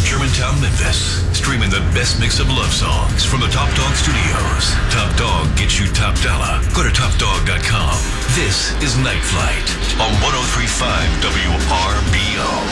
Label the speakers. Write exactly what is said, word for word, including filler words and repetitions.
Speaker 1: Germantown, Memphis. Streaming the best mix of love songs from the Top Dog Studios. Top Dog gets you top dollar. Go to top dog dot com. This is Night Flight on one oh three point five W R B O.